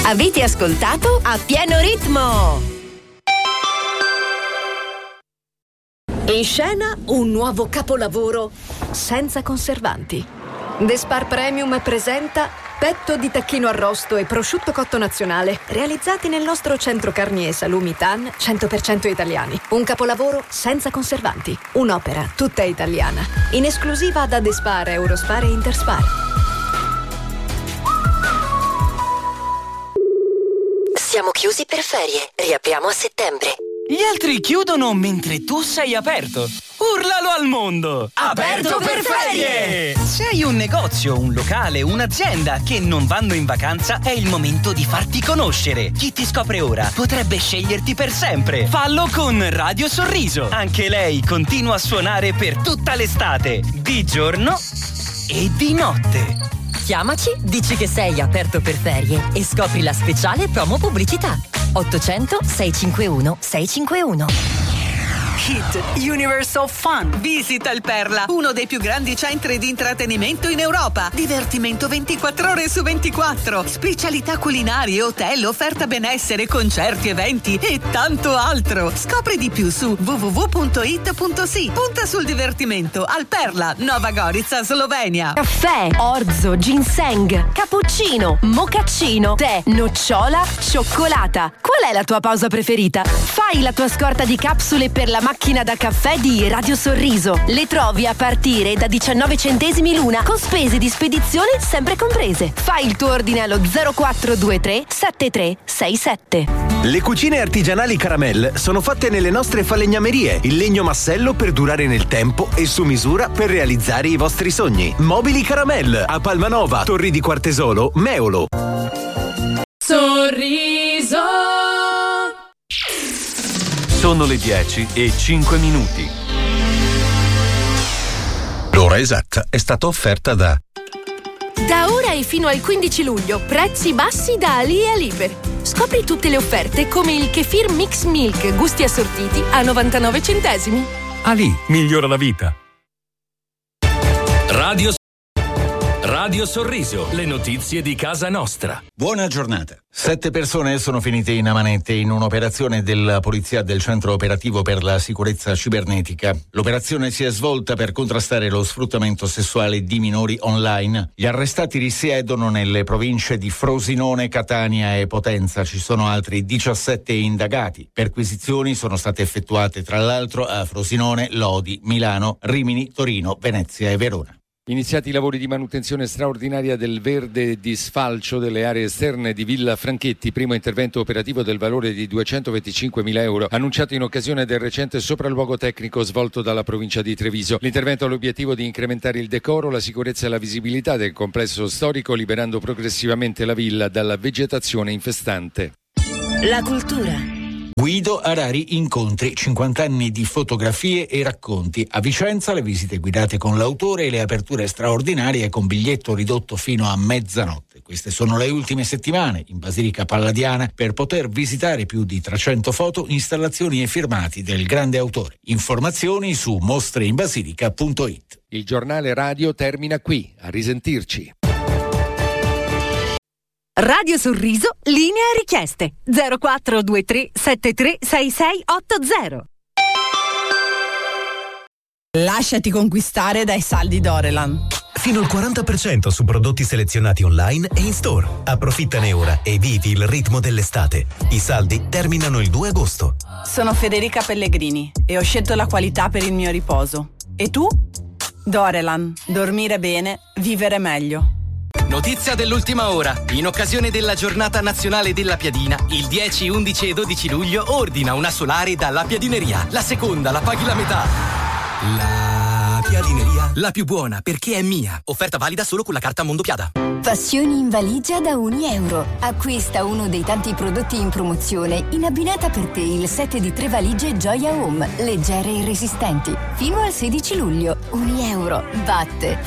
Avete ascoltato A Pieno Ritmo. In scena un nuovo capolavoro senza conservanti. The Spar Premium presenta petto di tacchino arrosto e prosciutto cotto nazionale, realizzati nel nostro centro carni e salumi TAN 100% italiani. Un capolavoro senza conservanti. Un'opera tutta italiana. In esclusiva da The Spar, Eurospar e Interspar. Siamo chiusi per ferie. Riapriamo a settembre. Gli altri chiudono mentre tu sei aperto. Urlalo al mondo! Aperto per ferie! Se hai un negozio, un locale, un'azienda che non vanno in vacanza, è il momento di farti conoscere. Chi ti scopre ora potrebbe sceglierti per sempre. Fallo con Radio Sorriso. Anche lei continua a suonare per tutta l'estate, di giorno e di notte. Chiamaci, dici che sei aperto per ferie e scopri la speciale promo pubblicità. 800 651 651. Hit Universe of Fun. Visita il Perla, uno dei più grandi centri di intrattenimento in Europa. Divertimento 24 ore su 24. Specialità culinarie, hotel, offerta benessere, concerti, eventi e tanto altro. Scopri di più su www.it.si. Punta sul divertimento al Perla, Nova Gorica, Slovenia. Caffè, orzo, ginseng, cappuccino, mocaccino, tè, nocciola, cioccolata. Qual è la tua pausa preferita? Fai la tua scorta di capsule per la macchina da caffè di Radio Sorriso. Le trovi a partire da 19 centesimi l'una, con spese di spedizione sempre comprese. Fai il tuo ordine allo 0423 7367. Le cucine artigianali Caramel sono fatte nelle nostre falegnamerie, in legno massello per durare nel tempo e su misura per realizzare i vostri sogni. Mobili Caramel a Palmanova, Torri di Quartesolo, Meolo. Sorriso. Sono le 10:05. L'ora esatta è stata offerta da ora e fino al 15 luglio, prezzi bassi da Ali e Aliper. Scopri tutte le offerte come il Kefir Mix Milk gusti assortiti a 99 centesimi. Ali migliora la vita. Radio Sorriso, le notizie di casa nostra. Buona giornata. 7 persone sono finite in amanete in un'operazione della polizia del centro operativo per la sicurezza cibernetica. L'operazione si è svolta per contrastare lo sfruttamento sessuale di minori online. Gli arrestati risiedono nelle province di Frosinone, Catania e Potenza. Ci sono altri 17 indagati. Perquisizioni sono state effettuate tra l'altro a Frosinone, Lodi, Milano, Rimini, Torino, Venezia e Verona. Iniziati i lavori di manutenzione straordinaria del verde di sfalcio delle aree esterne di Villa Franchetti, primo intervento operativo del valore di 225.000 euro, annunciato in occasione del recente sopralluogo tecnico svolto dalla provincia di Treviso. L'intervento ha l'obiettivo di incrementare il decoro, la sicurezza e la visibilità del complesso storico, liberando progressivamente la villa dalla vegetazione infestante. La cultura. Guido Arari incontri, 50 anni di fotografie e racconti. A Vicenza le visite guidate con l'autore e le aperture straordinarie con biglietto ridotto fino a mezzanotte. Queste sono le ultime settimane in Basilica Palladiana per poter visitare più di 300 foto, installazioni e firmati del grande autore. Informazioni su mostreinbasilica.it. Il giornale radio termina qui. A risentirci. Radio Sorriso, linee richieste 0423 736680. Lasciati conquistare dai saldi Dorelan. Fino al 40% su prodotti selezionati online e in store. Approfittane ora e vivi il ritmo dell'estate. I saldi terminano il 2 agosto. Sono Federica Pellegrini e ho scelto la qualità per il mio riposo. E tu? Dorelan. Dormire bene, vivere meglio. Notizia dell'ultima ora. In occasione della giornata nazionale della piadina, il 10, 11 e 12 luglio ordina una solare dalla Piadineria. La seconda la paghi la metà. La Piadineria, la più buona perché è mia. Offerta valida solo con la carta Mondopiada. Passioni in valigia da €1. Acquista uno dei tanti prodotti in promozione in abbinata per te il set di 3 valigie Gioia Home, leggere e resistenti. Fino al 16 luglio. €1. Batte.